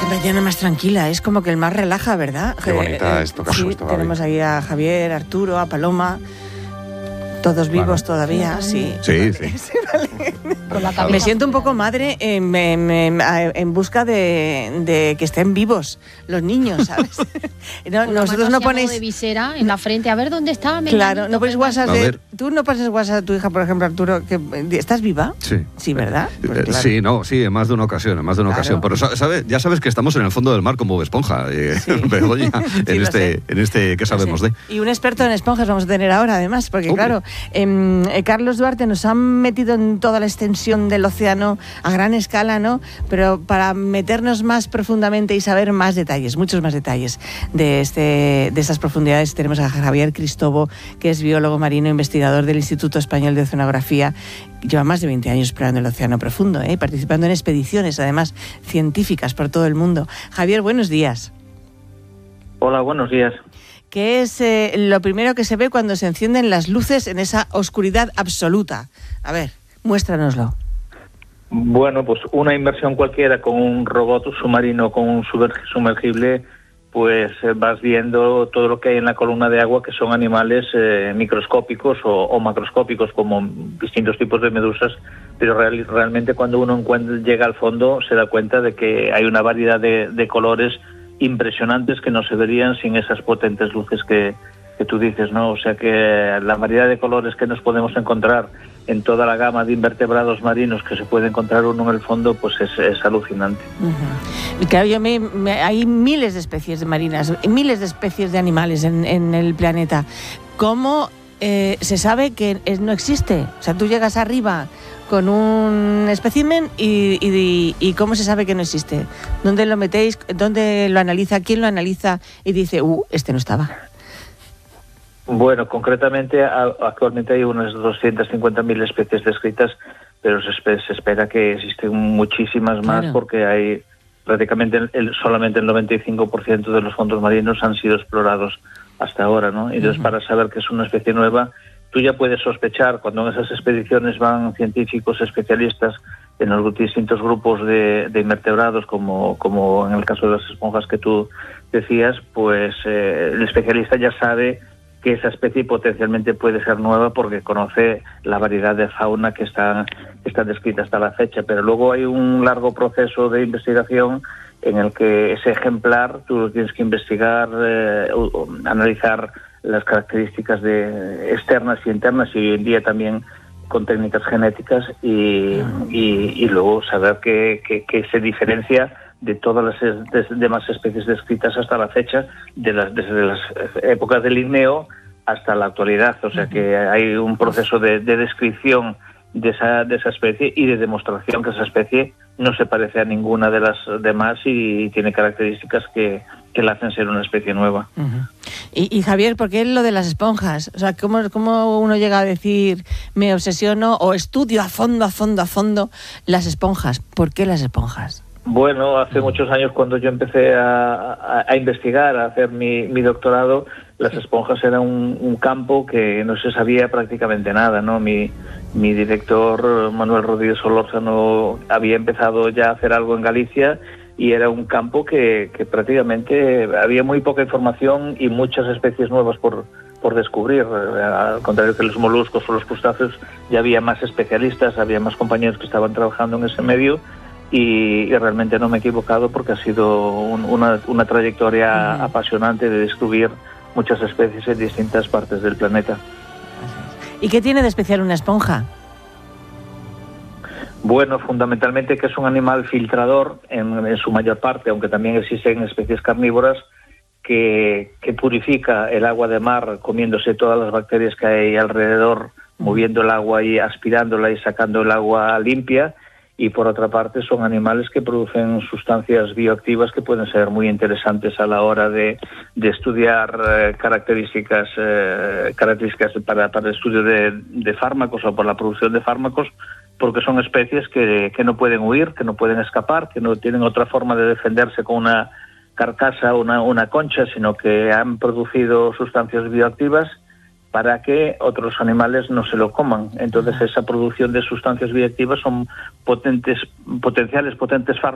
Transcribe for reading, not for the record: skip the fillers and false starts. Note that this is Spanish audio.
mañana más tranquila, es como que el mar relaja, ¿verdad? Qué bonita esto que has puesto, Gaby. Tenemos ahí a Javier, a Arturo, a Paloma, todos vivos todavía, sí. Sí, vale, sí. Vale. Con la cabeza Me siento un poco madre en busca de que estén vivos los niños, ¿sabes? No, con nosotros no ponéis de visera en la frente, a ver dónde está. Claro, no ponéis WhatsApp de... Tú no pasas WhatsApp a tu hija, por ejemplo, Arturo, que ¿estás viva? Sí. Sí, ¿verdad? Pues claro. Sí, no, sí, en más de una ocasión, Pero ya sabes que estamos en el fondo del mar como esponja, Begoña, en este ¿qué sabemos de? Y un experto en esponjas vamos a tener ahora, además, porque claro, Carlos Duarte nos ha metido en toda la extensión del océano a gran escala, ¿no? Pero para meternos más profundamente y saber más detalles, muchos más detalles de estas profundidades, tenemos a Javier Cristobo, que es biólogo marino, investigador del Instituto Español de Oceanografía. Lleva más de 20 años explorando el océano profundo, participando en expediciones, además, científicas por todo el mundo. Javier, buenos días. Hola, buenos días. ¿Qué es lo primero que se ve cuando se encienden las luces en esa oscuridad absoluta? A ver, muéstranoslo. Bueno, pues una inmersión cualquiera con un robot submarino, con un sumergible, pues vas viendo todo lo que hay en la columna de agua, que son animales microscópicos o macroscópicos, como distintos tipos de medusas, pero realmente cuando uno llega al fondo se da cuenta de que hay una variedad de colores impresionantes que no se verían sin esas potentes luces que tú dices, ¿no? O sea que la variedad de colores que nos podemos encontrar en toda la gama de invertebrados marinos que se puede encontrar uno en el fondo, pues es alucinante. Uh-huh. Claro, hay miles de especies marinas, miles de especies de animales en el planeta. ¿Cómo se sabe que no existe? O sea, tú llegas arriba con un espécimen y ¿cómo se sabe que no existe? ¿Dónde lo metéis? ¿Dónde lo analiza? ¿Quién lo analiza? Y dice, este no estaba. Bueno, concretamente, actualmente hay unas 250.000 especies descritas, pero se espera que existen muchísimas más, claro, porque hay prácticamente solamente el 95% de los fondos marinos han sido explorados hasta ahora, ¿no? Entonces, para saber que es una especie nueva, tú ya puedes sospechar, cuando en esas expediciones van científicos especialistas en los distintos grupos de invertebrados, como en el caso de las esponjas que tú decías, pues el especialista ya sabe que esa especie potencialmente puede ser nueva porque conoce la variedad de fauna que está descrita hasta la fecha. Pero luego hay un largo proceso de investigación en el que ese ejemplar tú lo tienes que investigar, analizar las características externas y internas, y hoy en día también con técnicas genéticas, y luego saber que se diferencia de todas las demás especies descritas hasta la fecha, desde las épocas del Linneo hasta la actualidad. O sea que hay un proceso de descripción de esa especie y de demostración que esa especie no se parece a ninguna de las demás y tiene características que la hacen ser una especie nueva. Uh-huh. Y Javier, ¿por qué lo de las esponjas? O sea, ¿cómo uno llega a decir me obsesiono o estudio a fondo las esponjas? ¿Por qué las esponjas? Bueno, hace muchos años, cuando yo empecé a investigar, a hacer mi doctorado, las esponjas eran un campo que no se sabía prácticamente nada, ¿no? Mi director, Manuel Rodríguez Solórzano, había empezado ya a hacer algo en Galicia y era un campo que prácticamente había muy poca información y muchas especies nuevas por descubrir. Al contrario que los moluscos o los crustáceos, ya había más especialistas, había más compañeros que estaban trabajando en ese medio. Y realmente no me he equivocado, porque ha sido una trayectoria apasionante de descubrir muchas especies en distintas partes del planeta. ¿Y qué tiene de especial una esponja? Bueno, fundamentalmente que es un animal filtrador en su mayor parte, aunque también existen especies carnívoras que purifica el agua de mar comiéndose todas las bacterias que hay alrededor, moviendo el agua y aspirándola y sacando el agua limpia. Y por otra parte son animales que producen sustancias bioactivas que pueden ser muy interesantes a la hora de estudiar características para el estudio de fármacos o por la producción de fármacos, porque son especies que no pueden huir, que no pueden escapar, que no tienen otra forma de defenderse con una carcasa o una concha, sino que han producido sustancias bioactivas para que otros animales no se lo coman. Entonces esa producción de sustancias bioactivas son potenciales fármacos